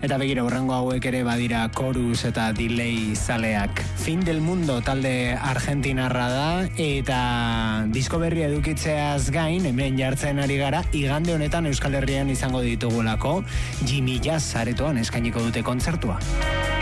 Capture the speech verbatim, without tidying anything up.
Eta begira, urrengo hauek ere badira Chorus eta Delay zaleak. Fin del Mundo talde argentinarra da, eta disko berria edukitzeaz gain, hemen jartzen ari gara, igande honetan Euskal Herrian izango ditugulako, Jimmy Jazz aretoan eskainiko dute kontzertua.